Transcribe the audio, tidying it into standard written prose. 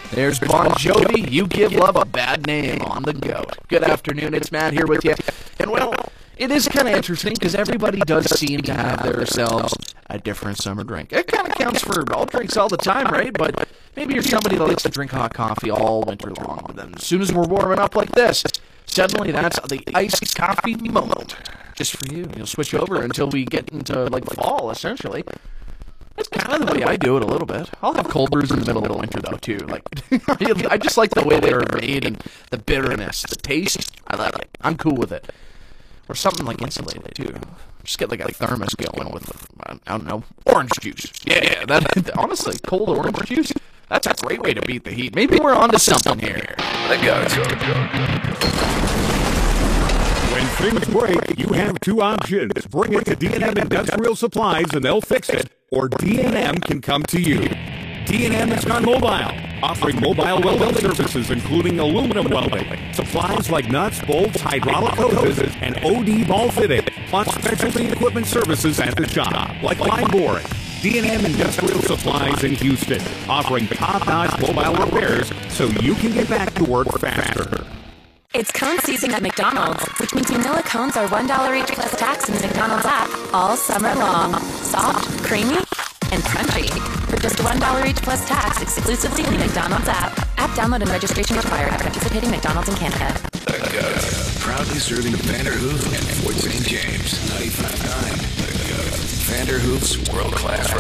There's Bon Jovi. You give love a bad name on the goat. Good afternoon. It's Matt here with you. And well, it is kind of interesting because everybody does seem to have themselves a different summer drink. It kind of counts for all drinks all the time, right? But maybe you're somebody that likes to drink hot coffee all winter long. But then as soon as we're warming up like this, suddenly that's the iced coffee moment. Just for you. You'll switch over until we get into like fall, essentially. That's kind of the way I do it a little bit. I'll have cold brews in the middle of the winter, though, too. Like, I just like the way they are made and the bitterness, the taste. I like it. I'm cool with it. Or something like insulated, too. Just get like a thermos going with, I don't know, orange juice. Yeah, honestly, cold orange juice, that's a great way to beat the heat. Maybe we're onto something here. Let go. When things break, you have two options. Bring it to D&M Industrial Supplies and they'll fix it, or D&M can come to you. D&M is gone mobile, offering mobile welding services including aluminum welding, supplies like nuts, bolts, hydraulic hoses, and OD ball fitting, plus specialty equipment services at the shop, like line boring. D&M Industrial Supplies in Houston, offering top-notch mobile repairs so you can get back to work faster. It's cone season at McDonald's, which means vanilla cones are $1 each plus tax in the McDonald's app all summer long. Soft, creamy, and crunchy. For just $1 each plus tax exclusively in the McDonald's app. App download and registration required at participating McDonald's in Canada. Proudly serving Vanderhoof and Fort St. James. 95.9 Vanderhoof's world-class